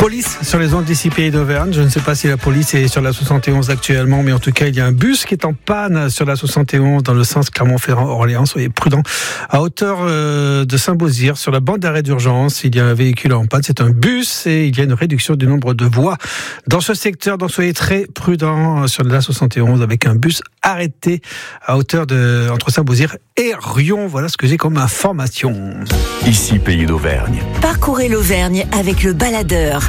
Police sur les ondes d'ici Pays d'Auvergne. Je ne sais pas si la police est sur la 71 actuellement, mais en tout cas, il y a un bus qui est en panne sur la 71 dans le sens Clermont-Ferrand-Orléans. Soyez prudents. À hauteur de Saint-Beauzire, sur la bande d'arrêt d'urgence, il y a un véhicule en panne. C'est un bus et il y a une réduction du nombre de voies dans ce secteur. Donc soyez très prudents sur la 71 avec un bus arrêté à hauteur entre Saint-Beauzire et Rion. Voilà ce que j'ai comme information. Ici Pays d'Auvergne. Parcourez l'Auvergne avec le baladeur.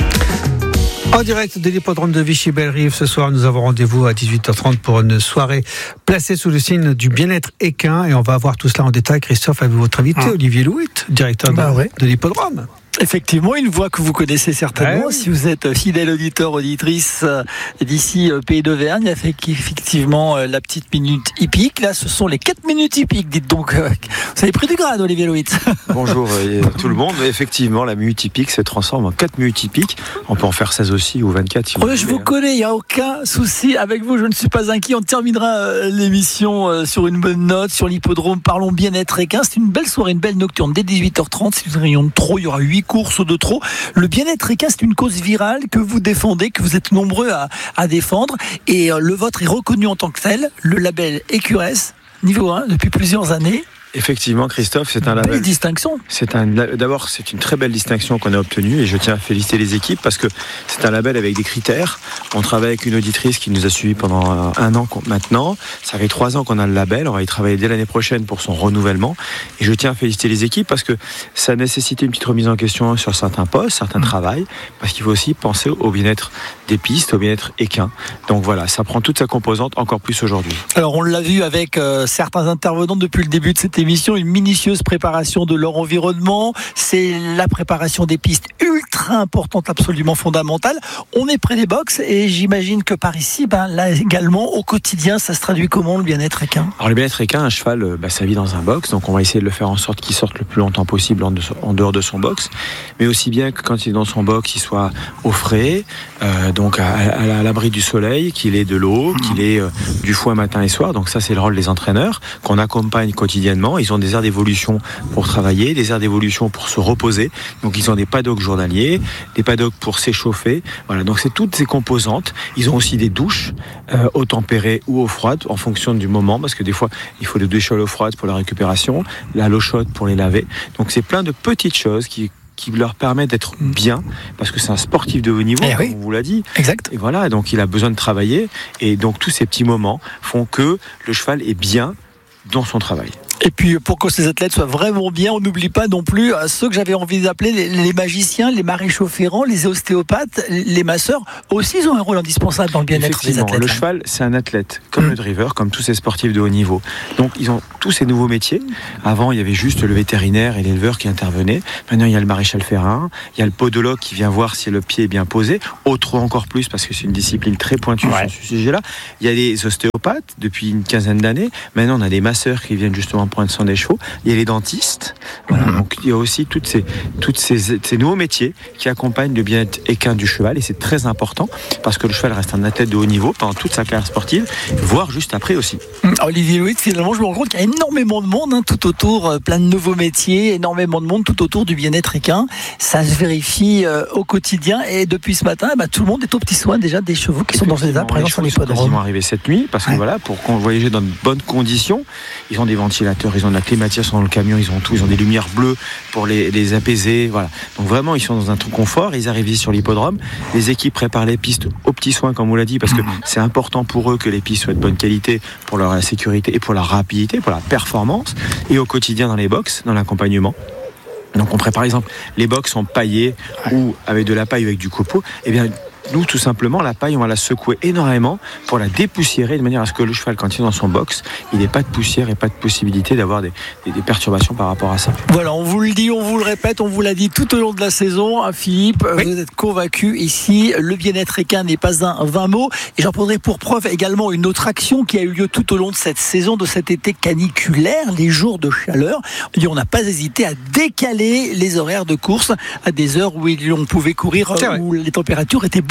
En direct de l'hippodrome de Vichy-Bellerive, ce soir, nous avons rendez-vous à 18h30 pour une soirée placée sous le signe du bien-être équin. Et on va voir tout cela en détail. Christophe, avec votre invité, Olivier Louit, directeur de l'hippodrome. Effectivement, une voix que vous connaissez certainement, si vous êtes fidèle auditeur, auditrice d'ici Pays d'Auvergne, avec effectivement la petite minute hippique. Là, ce sont les 4 minutes hippiques, dites donc. Vous avez pris du grade, Olivier Louit. Bonjour tout le monde. Effectivement, la minute hippique se transforme en 4 minutes hippiques. On peut en faire 16 aussi ou 24 si vous voulez. Je vous connais, il n'y a aucun souci avec vous, je ne suis pas inquiet. On terminera l'émission sur une bonne note, sur l'hippodrome. Parlons bien-être équin. C'est une belle soirée, une belle nocturne. Dès 18h30, si vous avez une réunion de trop, il y aura 8 courses de trop. Le bien-être équin, c'est une cause virale que vous défendez, que vous êtes nombreux à défendre. Et le vôtre est reconnu en tant que tel. Le label EQS, niveau 1, depuis plusieurs années. Effectivement, Christophe, c'est un label. Belle distinction. D'abord, c'est une très belle distinction qu'on a obtenue et je tiens à féliciter les équipes parce que c'est un label avec des critères. On travaille avec une auditrice qui nous a suivis pendant 1 an maintenant. Ça fait 3 ans qu'on a le label. On va y travailler dès l'année prochaine pour son renouvellement. Et je tiens à féliciter les équipes parce que ça nécessite une petite remise en question sur certains postes, certains travails, parce qu'il faut aussi penser au bien-être des pistes, au bien-être équin. Donc voilà, ça prend toute sa composante encore plus aujourd'hui. Alors on l'a vu avec certains intervenants depuis le début de cette émission, une minutieuse préparation de leur environnement. C'est la préparation des pistes ultra importante, absolument fondamentale. On est près des box et j'imagine que par ici, là également, au quotidien, ça se traduit comment le bien-être équin ? Alors le bien-être équin, un cheval, ça vit dans un box, donc on va essayer de le faire en sorte qu'il sorte le plus longtemps possible en dehors de son box, mais aussi bien que quand il est dans son box, il soit au frais, donc à l'abri du soleil, qu'il ait de l'eau, qu'il ait du foin matin et soir. Donc ça, c'est le rôle des entraîneurs qu'on accompagne quotidiennement. Ils ont des aires d'évolution pour travailler, des aires d'évolution pour se reposer. Donc ils ont des paddocks journaliers, des paddocks pour s'échauffer. Voilà, donc c'est toutes ces composantes. Ils ont aussi des douches eau tempérée ou eau froide en fonction du moment, parce que des fois il faut des douches à l'eau froide pour la récupération, l'eau chaude pour les laver. Donc c'est plein de petites choses qui leur permet d'être bien, parce que c'est un sportif de haut niveau, comme on vous l'a dit. Exact. Et voilà, donc il a besoin de travailler, et donc tous ces petits moments font que le cheval est bien dans son travail. Et puis pour que ces athlètes soient vraiment bien, on n'oublie pas non plus ceux que j'avais envie d'appeler les magiciens, les maréchaux ferrants, les ostéopathes, les masseurs. Aussi, ils ont un rôle indispensable dans le bien-être des athlètes. Le cheval, c'est un athlète, comme le driver, comme tous ces sportifs de haut niveau. Donc ils ont tous ces nouveaux métiers. Avant, il y avait juste le vétérinaire et l'éleveur qui intervenaient. Maintenant, il y a le maréchal ferrant, il y a le podologue qui vient voir si le pied est bien posé. Autre encore plus, parce que c'est une discipline très pointue sur ce sujet-là. Il y a les ostéopathes depuis une quinzaine d'années. Maintenant, on a des masseurs qui viennent justement prendre soin des chevaux. Il y a les dentistes. Voilà. Donc il y a aussi toutes ces nouveaux métiers qui accompagnent le bien-être équin du cheval, et c'est très important parce que le cheval reste un athlète de haut niveau pendant toute sa carrière sportive, voire juste après aussi. Olivier Louis, finalement, je me rends compte qu'il y a énormément de monde tout autour, plein de nouveaux métiers, énormément de monde tout autour du bien-être équin. Ça se vérifie au quotidien, et depuis ce matin, tout le monde est au petit soin déjà des chevaux qui sont dans les états présents sur l'hippodrome. Ils vont arriver cette nuit parce que voilà, pour voyager dans de bonnes conditions, ils ont des ventilateurs, ils ont de la climatisation dans le camion, ils ont tout, ils ont des lumières bleues pour les apaiser, voilà. Donc vraiment, ils sont dans un truc confort, ils arrivent ici sur l'hippodrome. Les équipes préparent les pistes aux petits soins, comme on l'a dit, parce que c'est important pour eux que les pistes soient de bonne qualité pour leur sécurité et pour la rapidité, pour la performance, et au quotidien dans les box, dans l'accompagnement. Donc on prépare par exemple les box en paillé ou avec de la paille ou avec du copeau. Et bien nous, tout simplement, la paille, on va la secouer énormément pour la dépoussiérer, de manière à ce que le cheval, quand il est dans son box, il n'ait pas de poussière et pas de possibilité d'avoir des perturbations par rapport à ça. Voilà, on vous le dit, on vous le répète, on vous l'a dit tout au long de la saison. Philippe, vous êtes convaincu ici, le bien-être équin n'est pas un vain mot. Et j'en prendrai pour preuve également une autre action qui a eu lieu tout au long de cette saison, de cet été caniculaire, les jours de chaleur. On n'a pas hésité à décaler les horaires de course à des heures où on pouvait courir, où les températures étaient beaucoup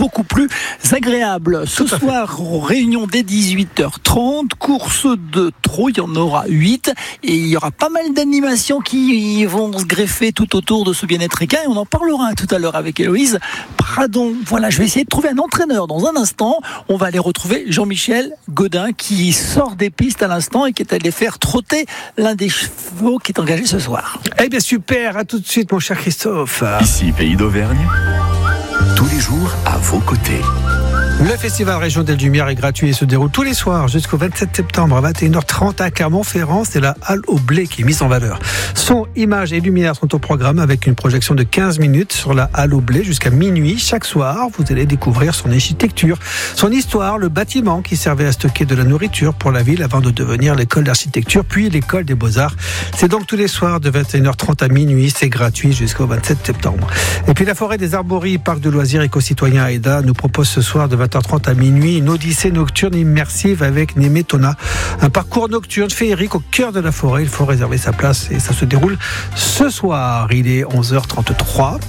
beaucoup plus agréable. Ce soir, réunion dès 18h30, course de trot, il y en aura 8 et il y aura pas mal d'animations qui vont se greffer tout autour de ce bien-être équin et on en parlera tout à l'heure avec Héloïse Pradon. Voilà, je vais essayer de trouver un entraîneur dans un instant. On va aller retrouver Jean-Michel Godin qui sort des pistes à l'instant et qui est allé faire trotter l'un des chevaux qui est engagé ce soir. Eh bien super, à tout de suite mon cher Christophe. Ici, Pays d'Auvergne, tous les jours à vos côtés. Le festival Région des Lumières est gratuit et se déroule tous les soirs jusqu'au 27 septembre à 21h30 à Clermont-Ferrand. C'est la halle au blé qui est mise en valeur. Son, images et lumière sont au programme avec une projection de 15 minutes sur la halle au blé jusqu'à minuit. Chaque soir, vous allez découvrir son architecture, son histoire, le bâtiment qui servait à stocker de la nourriture pour la ville avant de devenir l'école d'architecture, puis l'école des beaux-arts. C'est donc tous les soirs de 21h30 à minuit. C'est gratuit jusqu'au 27 septembre. Et puis la forêt des Arbories, parc de loisirs éco-citoyen AEDA, nous propose ce soir de 20h30 à minuit une odyssée nocturne immersive avec Nemetona. Un parcours nocturne féerique au cœur de la forêt. Il faut réserver sa place et ça se déroule ce soir. Il est 11h33.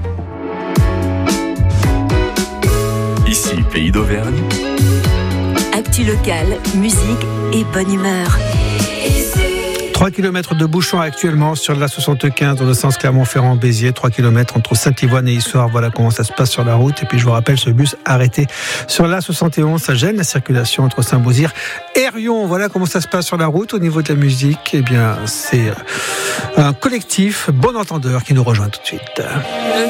Ici, Pays d'Auvergne. Actu locale, musique et bonne humeur. 3 km de bouchons actuellement sur la 75 dans le sens Clermont-Ferrand-Béziers. 3 km entre Saint-Yvoine et Issoire. Voilà comment ça se passe sur la route. Et puis je vous rappelle, ce bus arrêté sur la 71, ça gêne la circulation entre Saint-Beauzire et Rion. Voilà comment ça se passe sur la route. Au niveau de la musique, eh bien, c'est un collectif Bon Entendeur qui nous rejoint tout de suite.